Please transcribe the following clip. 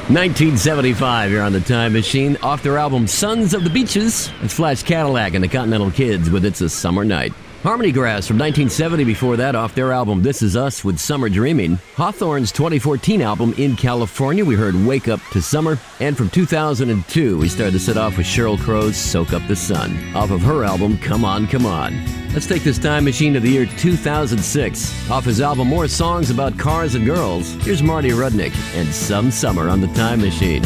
1975, you're on the Time Machine. Off their album Sons of the Beaches, it's Flash Cadillac and the Continental Kids with It's a Summer Night. Harmony Grass from 1970 before that, off their album This Is Us with Summer Dreaming. Hawthorne's 2014 album In California, we heard Wake Up to Summer. And from 2002, we started to set off with Sheryl Crow's Soak Up the Sun, off of her album Come On, Come On. Let's take this time machine to the year 2006. Off his album More Songs About Cars and Girls, here's Marty Rudnick and Some Summer on the Time Machine.